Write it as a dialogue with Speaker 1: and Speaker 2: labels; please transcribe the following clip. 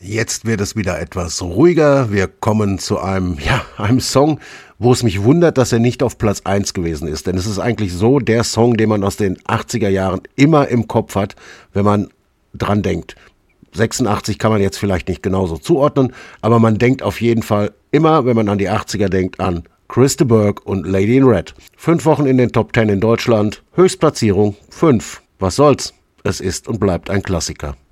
Speaker 1: Jetzt wird es wieder etwas ruhiger. Wir kommen zu einem Song, wo es mich wundert, dass er nicht auf Platz 1 gewesen ist. Denn es ist eigentlich so der Song, den man aus den 80er Jahren immer im Kopf hat, wenn man dran denkt. 86 kann man jetzt vielleicht nicht genauso zuordnen, aber man denkt auf jeden Fall immer, wenn man an die 80er denkt, an Chris de Burgh und Lady in Red. 5 Wochen in den Top 10 in Deutschland, Höchstplatzierung 5. Was soll's? Es ist und bleibt ein Klassiker.